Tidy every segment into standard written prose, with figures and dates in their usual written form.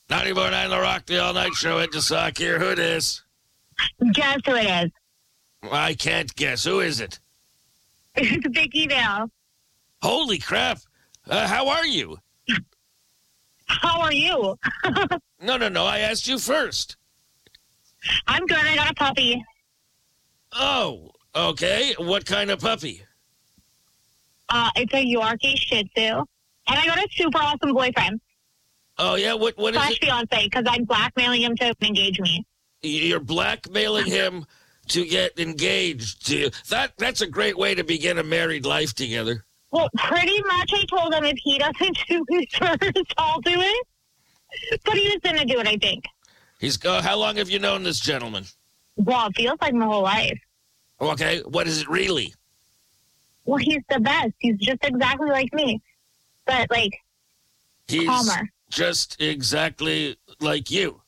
94.9 The Rock, the all-night show. Ed DeSock here. Who it is? Guess who it is? I can't guess. Who is it? It's Vicky Vale. Holy crap. How are you? How are you? No. I asked you first. I'm good. I got a puppy. Oh, okay. What kind of puppy? It's a Yorkie Shih Tzu. And I got a super awesome boyfriend. Oh, yeah? What is Slash it? fiance, because I'm blackmailing him to engage me. You're blackmailing him to get engaged to you. That's a great way to begin a married life together. Well, pretty much I told him if he doesn't do it first, I'll do it. But he was going to do it, I think. How long have you known this gentleman? Well, it feels like my whole life. Okay, what is it really? Well, he's the best. He's just exactly like me. But, like, He's calmer. just exactly like you.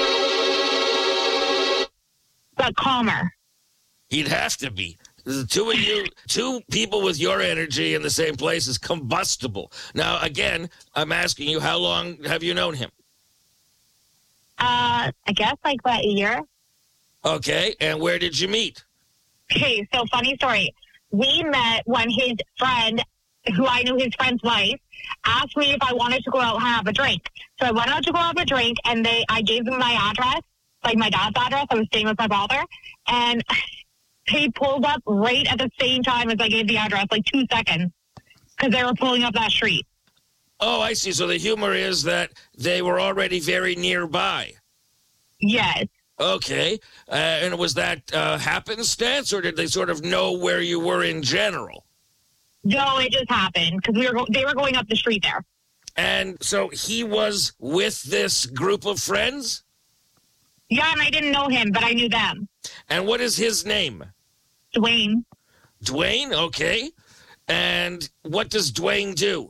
But calmer. He'd have to be. The two of you, two people with your energy in the same place is combustible. Now, again, I'm asking you, how long have you known him? I guess like about a year. Okay, and where did you meet? Okay, so funny story. We met when his friend, who I knew his friend's wife, asked me if I wanted to go out and have a drink. So I went out to go have a drink, and I gave them my address, like my dad's address. I was staying with my father, and they pulled up right at the same time as I gave the address, like 2 seconds, because they were pulling up that street. Oh, I see. So the humor is that they were already very nearby. Yes. Okay. And was that happenstance, or did they sort of know where you were in general? No, it just happened because they were going up the street there. And so he was with this group of friends? Yeah, and I didn't know him, but I knew them. And what is his name? Dwayne. Dwayne, okay. And what does Dwayne do?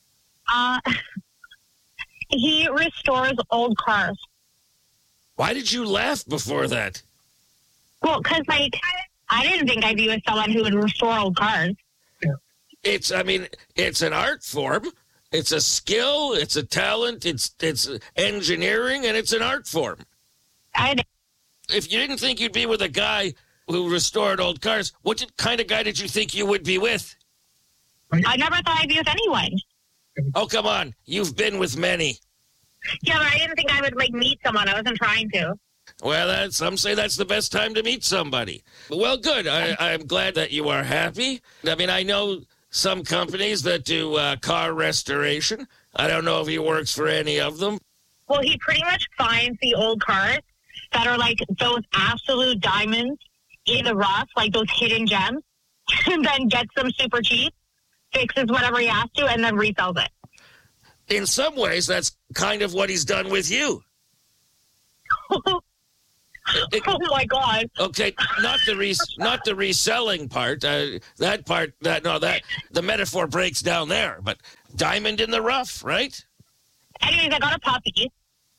He restores old cars. Why did you laugh before that? Well, because, like, I didn't think I'd be with someone who would restore old cars. It's an art form. It's a skill. It's a talent. It's engineering, and it's an art form. If you didn't think you'd be with a guy who restored old cars, what kind of guy did you think you would be with? I never thought I'd be with anyone. Oh, come on. You've been with many. Yeah, but I didn't think I would, like, meet someone. I wasn't trying to. Well, some say that's the best time to meet somebody. Well, good. I'm glad that you are happy. I mean, I know some companies that do car restoration. I don't know if he works for any of them. Well, he pretty much finds the old cars that are, like, those absolute diamonds in the rough, like those hidden gems, and then gets them super cheap, fixes whatever he has to, and then resells it. In some ways, that's kind of what he's done with you. Oh my God! Okay, not the reselling part. The metaphor breaks down there. But diamond in the rough, right? Anyways, I got a puppy.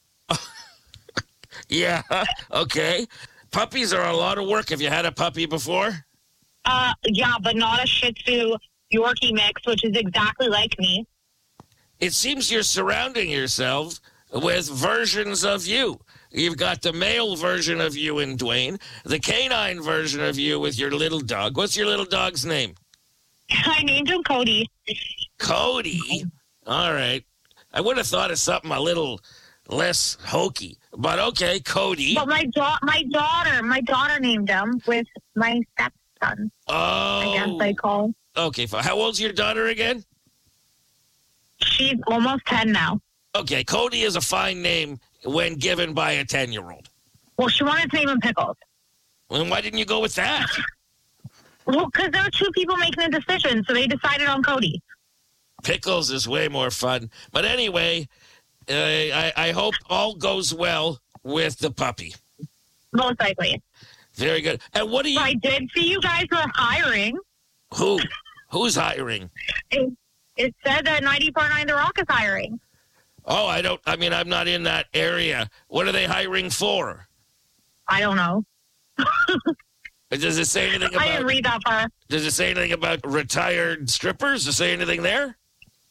Yeah. Okay. Puppies are a lot of work. Have you had a puppy before? Yeah, but not a Shih Tzu Yorkie mix, which is exactly like me. It seems you're surrounding yourself with versions of you. You've got the male version of you in Dwayne, the canine version of you with your little dog. What's your little dog's name? I named him Cody. Cody? All right. I would have thought of something a little less hokey, but okay, Cody. But my daughter named him with my stepson. Oh. I guess I call. Okay, how old's your daughter again? She's almost 10 now. Okay, Cody is a fine name when given by a 10-year-old. Well, she wanted to name him Pickles. Well, why didn't you go with that? Well, because there were two people making a decision, so they decided on Cody. Pickles is way more fun. But anyway, I hope all goes well with the puppy. Most likely. Very good. And what do you... I did see you guys were hiring. Who? Who's hiring? It said that 94.9 The Rock is hiring. Oh, I'm not in that area. What are they hiring for? I don't know. Does it say anything about... I didn't read that far. Does it say anything about retired strippers? Does it say anything there?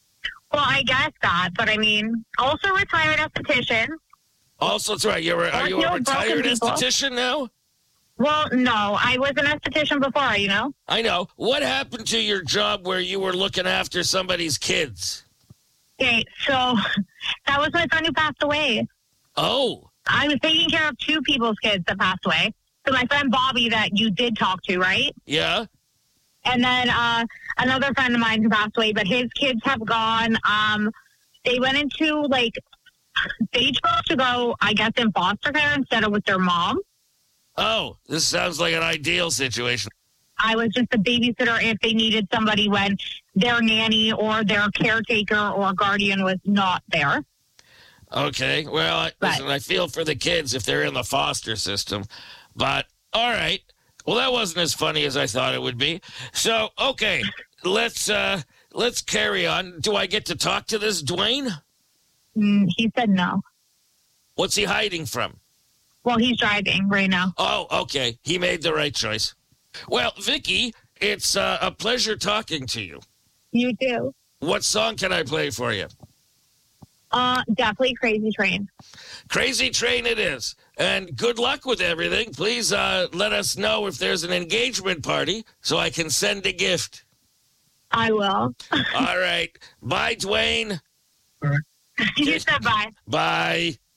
Well, I guess that, but I mean, also retired esthetician. Also, that's right. Are you a retired esthetician now? Well, no. I was an esthetician before, you know? I know. What happened to your job where you were looking after somebody's kids? Okay, so that was my friend who passed away. Oh. I was taking care of two people's kids that passed away. So my friend Bobby that you did talk to, right? Yeah. And then another friend of mine who passed away, but his kids have gone. They went into, like, they chose to go, I guess, in foster care instead of with their mom. Oh, this sounds like an ideal situation. I was just a babysitter if they needed somebody when their nanny or their caretaker or guardian was not there. Okay, well, listen, I feel for the kids if they're in the foster system. But, all right. Well, that wasn't as funny as I thought it would be. So, okay, let's carry on. Do I get to talk to this Dwayne? He said no. What's he hiding from? Well, he's driving right now. Oh, okay. He made the right choice. Well, Vicky, it's a pleasure talking to you. You too. What song can I play for you? Definitely Crazy Train. Crazy Train it is. And good luck with everything. Please let us know if there's an engagement party so I can send a gift. I will. All right. Bye, Dwayne. You said bye. Bye.